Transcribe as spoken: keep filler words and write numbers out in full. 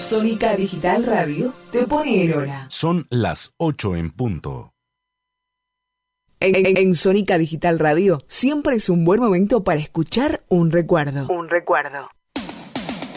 Sónica Digital Radio te pone en hora. Son las ocho en punto. En, en, en Sónica Digital Radio siempre es un buen momento para escuchar un recuerdo. Un recuerdo.